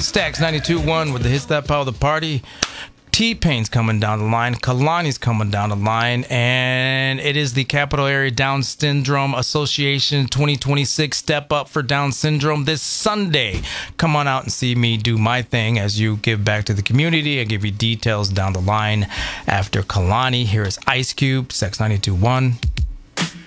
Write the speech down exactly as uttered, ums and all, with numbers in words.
Stacks ninety-two point one with the hits that power the party. T-Pain's coming down the line. Kalani's coming down the line. And it is the Capital Area Down Syndrome Association twenty twenty-six Step Up for Down Syndrome this Sunday. Come on out and see me do my thing as you give back to the community. I give you details down the line after Kalani. Here is Ice Cube, Sex ninety-two point one.